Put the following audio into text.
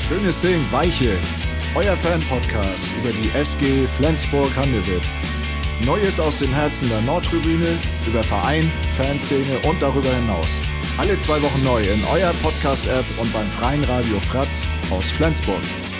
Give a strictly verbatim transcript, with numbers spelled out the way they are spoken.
Schönes Ding, Weiche. Euer Fan-Podcast über die S G Flensburg-Handewitt. Neues aus dem Herzen der Nordtribüne, über Verein, Fanszene und darüber hinaus. Alle zwei Wochen neu in eurer Podcast-App und beim freien Radio Fratz aus Flensburg.